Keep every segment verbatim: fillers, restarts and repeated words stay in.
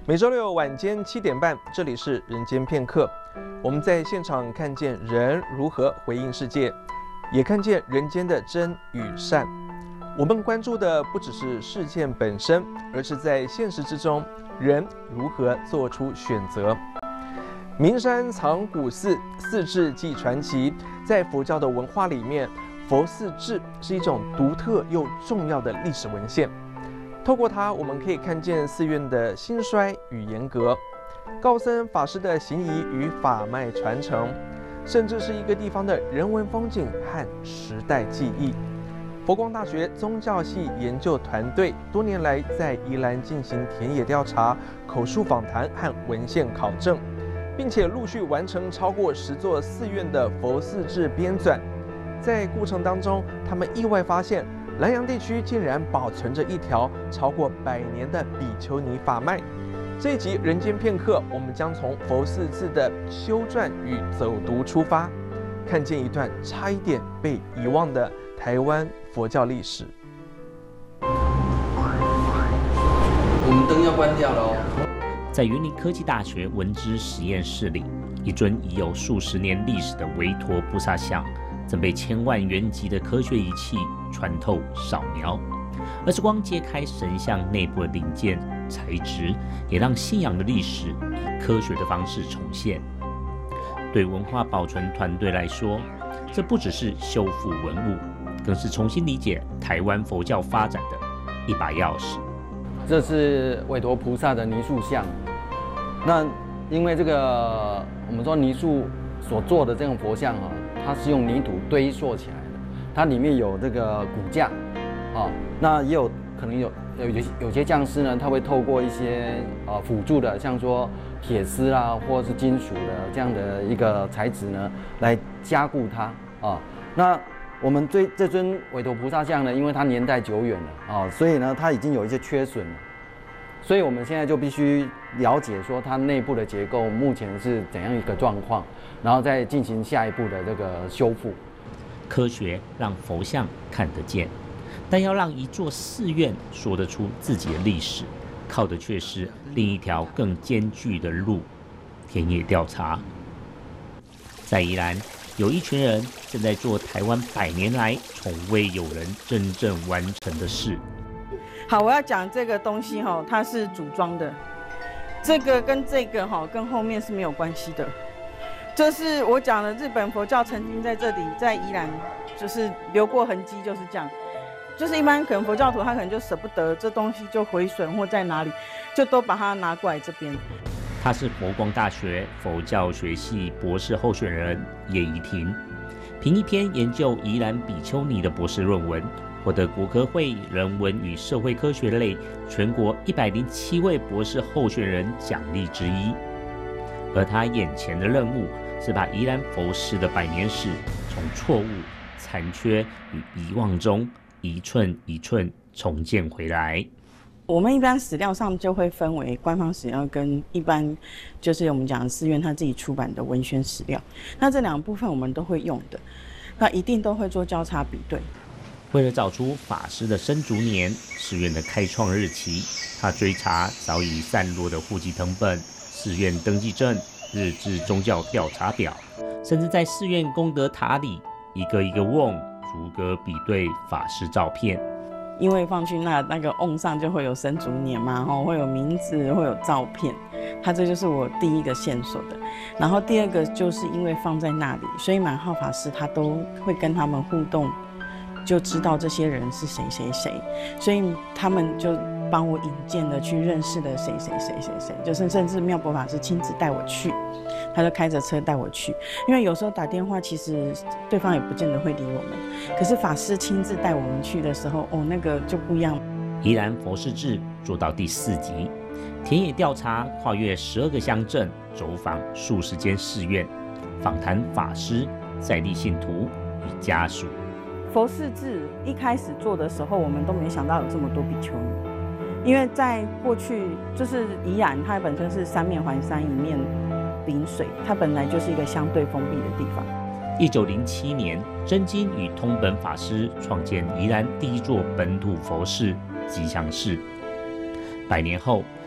每周六晚间七点半，这里是人间片刻。我们在现场看见人如何回应世界，也看见人间的真与善。我们关注的不只是事件本身，而是在现实之中，人如何做出选择。名山藏古寺，寺志即传奇。在佛教的文化里面，佛寺志是一种独特又重要的历史文献。透过它，我们可以看见寺院的兴衰与严格，高僧法师的行仪与法脉传承，甚至是一个地方的人文风景和时代记忆。佛光大学宗教系研究团队多年来在宜兰进行田野调查、口述访谈和文献考证，并且陆续完成超过十座寺院的佛寺志编纂。在过程当中，他们意外发现，南洋地区竟然保存着一条超过百年的比丘尼法脉。这一集人间片刻，我们将从佛寺志的修撰与走读出发，看见一段差一点被遗忘的台湾佛教历史。 我们灯要关掉了哦。 在云林科技大学文资实验室里，一尊已有数十年历史的韦陀菩萨像，正被千万元级的科学仪器穿透扫描。而是光揭开神像内部的零件材质，也让信仰的历史以科学的方式重现。对文化保存团队来说，这不只是修复文物，更是重新理解台湾佛教发展的一把钥匙。 这是韦陀菩萨的泥塑像。那因为这个我们说泥塑所做的这种佛像啊，它是用泥土堆塑起来的，它里面有这个骨架啊，那也有可能有有有些匠师呢，他会透过一些呃辅助的，像说铁丝啦，或者是金属的这样的一个材质呢，来加固它啊。那我们这这尊韦陀菩萨像呢，因为它年代久远了啊，所以呢它已经有一些缺损了，所以我们现在就必须了解说它内部的结构目前是怎样一个状况，然后再进行下一步的这个修复。 科学让佛像看得见，但要让一座寺院说得出自己的历史，靠的却是另一条更艰巨的路——田野调查。在宜兰，有一群人正在做台湾百年来从未有人真正完成的事。 好，我要讲这个东西哈，它是组装的，这个跟这个哈跟后面是没有关系的。这是我讲的日本佛教曾经在这里，在宜兰就是留过痕迹，就是这样。就是一般可能佛教徒他可能就舍不得这东西就毁损或在哪里，就都把它拿过来这边。 他是佛光大学佛教学系博士候选人叶怡婷，凭一篇研究宜兰比丘尼的博士论文，获得国科会人文与社会科学类全国一百零七位博士候选人奖励之一。而他眼前的任务是把宜兰佛寺的百年史从错误、残缺与遗忘中一寸一寸重建回来。 我们一般史料上就会分为官方史料跟一般就是我们讲的寺院他自己出版的文宣史料，那这两部分我们都会用的，那一定都会做交叉比对。 为了找出法师的生卒年、寺院的开创日期，他追查早已散落的户籍誊本、寺院登记证、日治宗教调查表，甚至在寺院功德塔里一个一个瓮逐个比对法师照片。 因为放去那那个瓮上就会有生卒年嘛，会有名字，会有照片，它这就是我第一个线索的。然后第二个就是因为放在那里，所以满浩法师他都会跟他们互动，就知道这些人是谁谁谁，所以他们就帮我引荐的去认识了谁谁谁谁谁，就是甚至妙伯法师亲自带我去，他就开着车带我去，因为有时候打电话其实对方也不见得会理我们，可是法师亲自带我们去的时候，哦，那个就不一样。 宜兰佛寺志做到第四集，田野调查跨越十二个乡镇，走访数十间寺院，访谈法师、在地信徒与家属。 佛寺志一开始做的时候，我们都没想到有这么多比丘尼，因为在过去就是宜兰，它本身是三面环山，一面临水，它本来就是一个相对封闭的地方。 一九零七年，真金与通本法师创建宜兰第一座本土佛寺吉祥寺。百年后，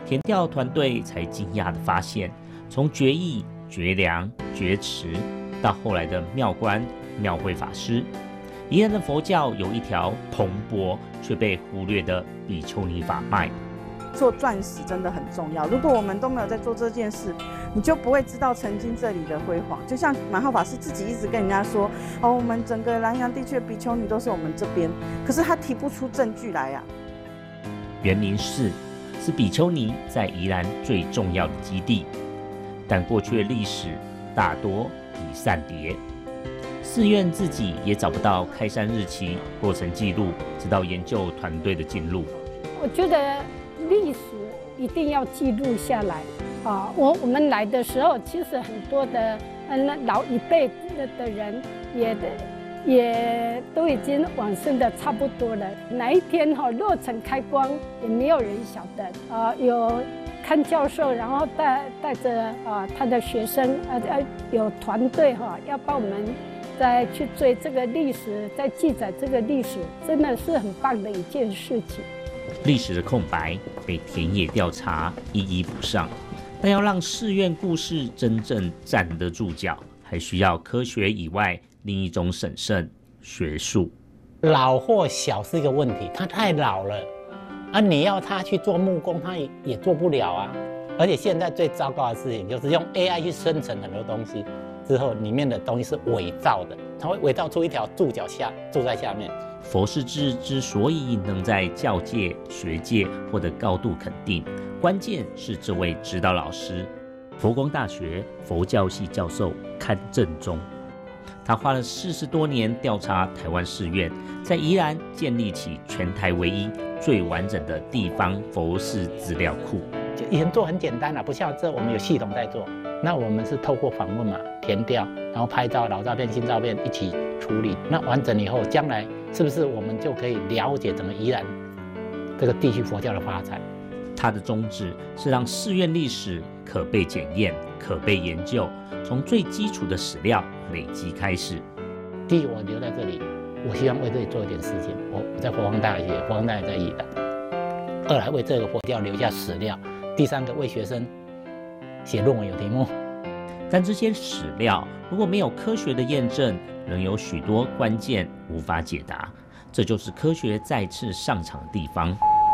田调团队才惊讶地发现，从决议、绝粮、绝池，到后来的庙官、庙会法师，宜兰的佛教有一条蓬勃却被忽略的比丘尼法脉。 做钻石真的很重要，如果我们都没有在做这件事，你就不会知道曾经这里的辉煌。就像满浩法师自己一直跟人家说，哦，我们整个南洋地区的比丘尼都是我们这边，可是他提不出证据来呀、啊。 圆明寺是比丘尼在宜兰最重要的基地，但过去的历史大多已散叠。寺院自己也找不到开山日期、过程记录，直到研究团队的进入。 我觉得历史一定要记录下来啊！我我们来的时候，其实很多的嗯老一辈的的人也也都已经往生的差不多了。哪一天哈落成开光，也没有人晓得啊。有看教授，然后带带着啊他的学生，呃呃有团队哈，要帮我们再去追这个历史，再记载这个历史，真的是很棒的一件事情。 历史的空白被田野调查一一补上，但要让寺院故事真正站得住脚，还需要科学以外另一种审慎学术。 老或小是一个问题，他太老了，啊，你要他去做木工，他也也做不了啊。而且现在最糟糕的事情就是用 A I 去生成很多东西，之后里面的东西是伪造的，它会伪造出一条柱脚下住在下面。 佛世志之所以能在教界、学界获得高度肯定，关键是这位指导老师，佛光大学佛教系教授阚正中。他花了四十多年调查台湾寺院，在宜兰建立起全台唯一、最完整的地方佛寺资料库。 就以前做很简单了，不像这我们有系统在做。那我们是透过访问嘛，填调，然后拍照、老照片、新照片一起处理。那完整以后，将来是不是我们就可以了解整个宜兰这个地区佛教的发展？ 他的宗旨是让寺院历史可被检验、可被研究，从最基础的史料累积开始。 第一，我留在这里，我希望为这里做一点事情。我我在佛光大学，佛光大学在宜兰。二来为这个佛教留下史料。第三个为学生写论文有题目。 但这些史料如果没有科学的验证，仍有许多关键无法解答。这就是科学再次上场的地方。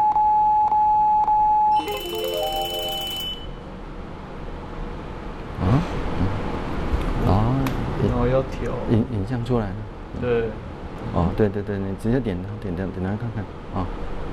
啊，哦， 然后要调影影像出来了。 对， 哦，对对对，你直接点它，点点点它看看啊。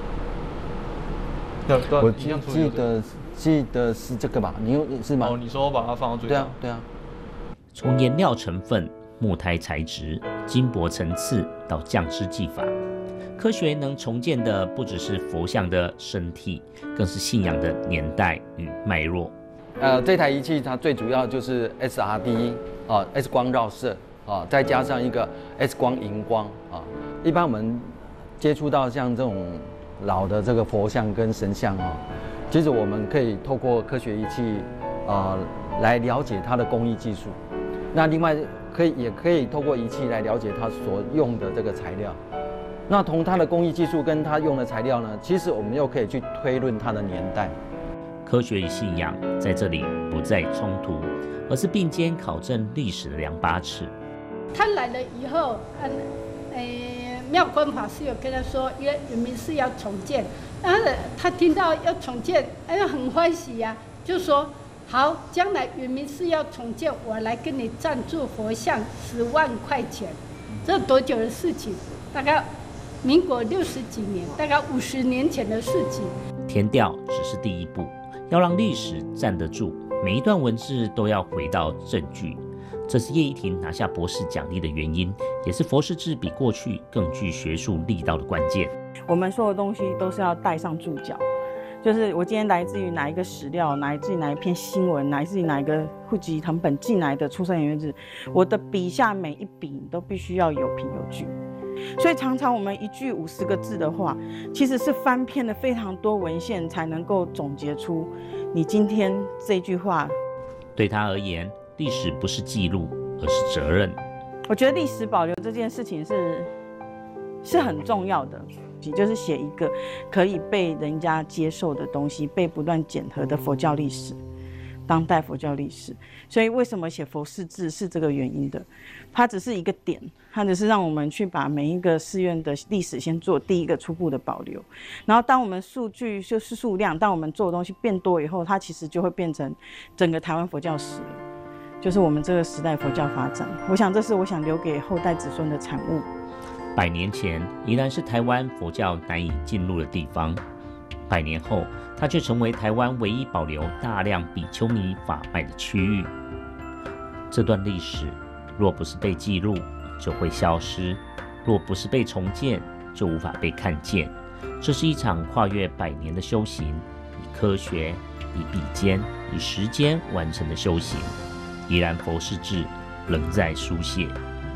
我记记得记得是这个吧？你有是吗？ 哦，你说我把它放到最对上。 啊对啊。 从颜料成分、木胎材质、金箔层次到酱汁技法，科学能重建的不只是佛像的身体，更是信仰的年代与脉络。 呃，这台仪器它最主要就是 S R D 啊 ，X 光绕射啊，再加上一个 X 光荧光啊。一般我们接触到像这种老的这个佛像跟神像啊，其实我们可以透过科学仪器啊来了解它的工艺技术。那另外可以也可以透过仪器来了解它所用的这个材料。那从它的工艺技术跟它用的材料呢，其实我们又可以去推论它的年代。 科学与信仰在这里不再冲突，而是并肩考证历史的两把尺。 他来了以后，嗯，诶，妙观法师有跟他说，因为圆明寺要重建，然后他听到要重建，哎呀，很欢喜呀、啊，就说好，将来圆明寺要重建，我来跟你赞助佛像十万块钱。这多久的事情？大概民国六十几年，大概五十年前的事情。 填调只是第一步，要让历史站得住，每一段文字都要回到证据。这是叶宜婷拿下博士奖励的原因，也是佛世志比过去更具学术力道的关键。 我们所有东西都是要带上注脚，就是我今天来自于哪一个史料，来自于哪一篇新闻，来自于哪一个户籍誊本进来的出生年月日，我的笔下每一笔都必须要有凭有据。所以常常我们一句五十个字的话，其实是翻遍了非常多文献才能够总结出你今天这句话。 对他而言，历史不是记录，而是责任。 我觉得历史保留这件事情是是很重要的， 集，就是写一个可以被人家接受的东西，被不断检核的佛教历史。当代佛教历史，所以为什么写佛寺志是这个原因的，它只是一个点，它只是让我们去把每一个寺院的历史先做第一个初步的保留，然后当我们数据就是数量，当我们做的东西变多以后，它其实就会变成整个台湾佛教史了，就是我们这个时代佛教发展。我想这是我想留给后代子孙的产物。 百年前，宜兰是台湾佛教难以进入的地方。百年后，它却成为台湾唯一保留大量比丘尼法脉的区域。这段历史若不是被记录，就会消失；若不是被重建，就无法被看见。这是一场跨越百年的修行，以科学、以比肩、以时间完成的修行。宜兰佛寺志仍在书写。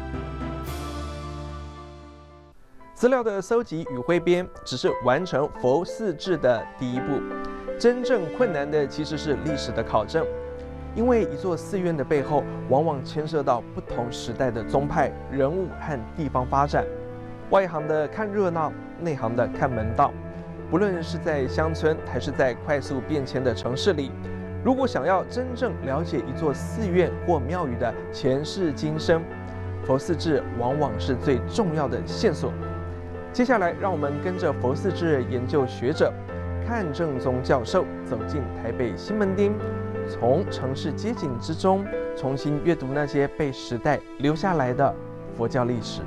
资料的搜集与汇编只是完成佛寺志的第一步，真正困难的其实是历史的考证，因为一座寺院的背后，往往牵涉到不同时代的宗派、人物和地方发展。外行的看热闹，内行的看门道。不论是在乡村还是在快速变迁的城市里，如果想要真正了解一座寺院或庙宇的前世今生，佛寺志往往是最重要的线索。接下来，让我们跟着佛寺志研究学者阚正宗教授走进台北西门町，从城市街景之中重新阅读那些被时代留下来的佛教历史。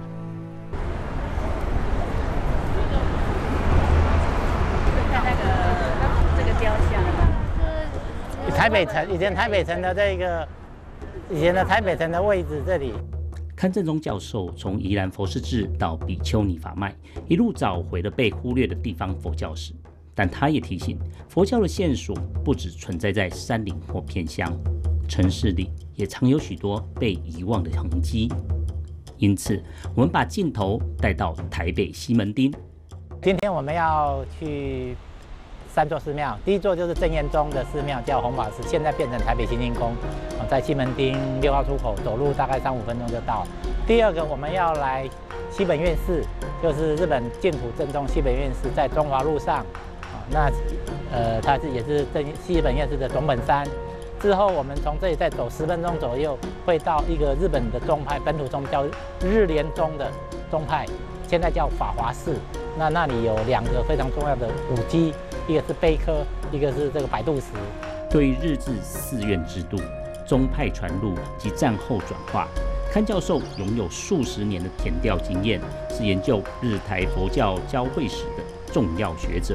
看那个这个雕像， 台北城以前台北城的这个以前的台北城的位置这里。 阚正宗教授从宜兰佛寺志到比丘尼法脉，一路找回了被忽略的地方佛教史。但他也提醒，佛教的线索不只存在在山林或偏乡，城市里也藏有许多被遗忘的痕迹。因此，我们把镜头带到台北西门町。 今天我们要去三座寺庙，第一座就是真言宗的寺庙，叫弘法寺，现在变成台北行天宫，在西门町六号出口，走路大概三五分钟就到。第二个我们要来西本愿寺，就是日本净土正宗西本愿寺，在中华路上，那呃它是也是正西本愿寺的总本山。之后我们从这里再走十分钟左右，会到一个日本的宗派，本土宗叫日莲宗的宗派，现在叫法华寺。那那里有两个非常重要的古迹，一个是碑刻，一个是这个摆渡石。 对于日治寺院制度、宗派传入及战后转化，阚教授拥有数十年的田调经验，是研究日台佛教交汇史的重要学者。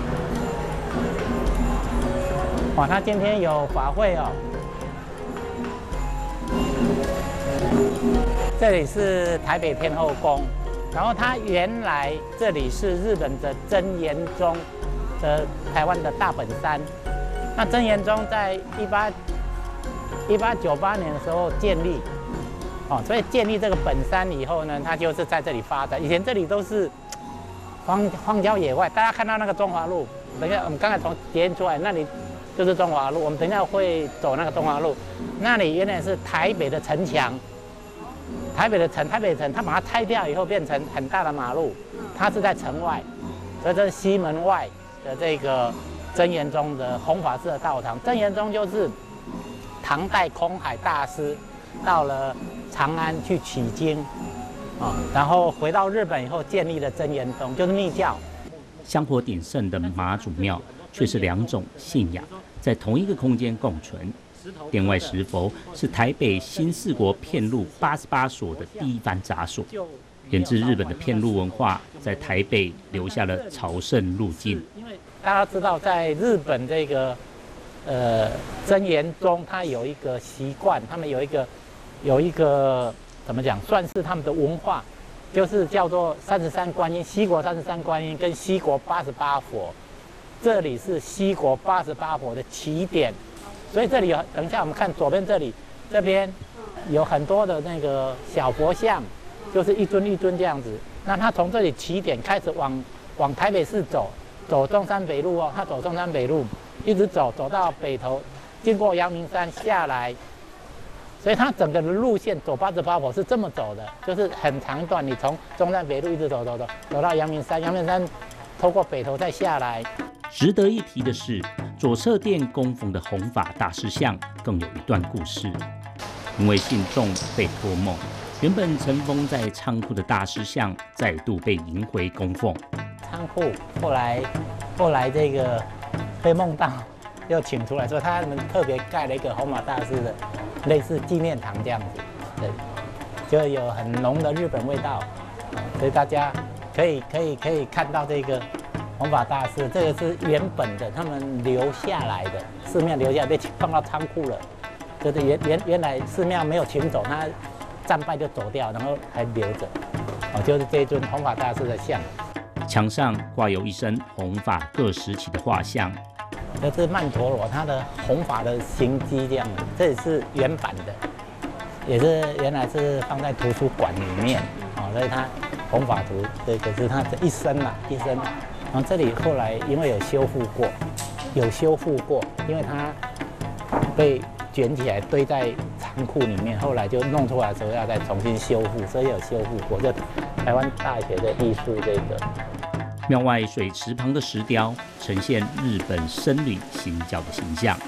哇，他今天有法会哦。这里是台北天后宫，然后它原来这里是日本的真言宗的台湾的大本山。那真言宗在一八一八九八年的时候建立，哦，所以建立这个本山以后呢，它就是在这里发展。以前这里都是荒荒郊野外，大家看到那个中华路，等一下我们刚才从捷运出来，那里就是中华路。我们等一下会走那个中华路，那里原来是台北的城墙，台北的城，台北城，它把它拆掉以后变成很大的马路，它是在城外，所以这是西门外的这个真言宗的弘法寺的道场。真言宗就是唐代空海大师到了长安去取经，啊，然后回到日本以后建立了真言宗，就是密教。 香火鼎盛的妈祖庙却是两种信仰在同一个空间共存。殿外石佛是台北新四国遍路八十八所的第一番札所，源自日本的遍路文化，在台北留下了朝圣路径。 大家知道，在日本这个呃真言宗，它有一个习惯，他们有一个有一个怎么讲，算是他们的文化，就是叫做三十三观音，西国三十三观音跟西国八十八佛，这里是西国八十八佛的起点。所以这里有，等一下我们看左边这里，这边有很多的那个小佛像，就是一尊一尊这样子。那他从这里起点开始往往台北市走，走中山北路哦，他走中山北路，一直走走到北头，经过阳明山下来， 所以它整个的路线走八十八坡是这么走的，就是很长一段，你从中山北路一直走走走走到阳明山，阳明山透过北投再下来。 值得一提的是，左侧殿供奉的弘法大师像更有一段故事。因为信众被托梦，原本尘封在仓库的大师像再度被迎回供奉。 仓库后来后来这个被梦到，又请出来说他们特别盖了一个弘法大师的类似纪念堂这样子，对，就有很浓的日本味道，所以大家可以可以可以看到这个弘法大师，这个是原本的他们留下来的，寺庙留下来被放到仓库了，就是原原原来寺庙没有请走，他战败就走掉，然后还留着，哦，就是这尊弘法大师的像。 墙上挂有一身弘法各时期的画像， 这是曼陀罗他的弘法的行迹这样子，这也是原版的，也是原来是放在图书馆里面，哦，所以他弘法图这个是他的一生啦，一生。然后这里后来因为有修复过，有修复过，因为它被卷起来堆在仓库里面，后来就弄出来的时候要再重新修复，所以有修复过。就台湾大学的艺术这个。 庙外水池旁的石雕呈现日本僧侣行脚的形象。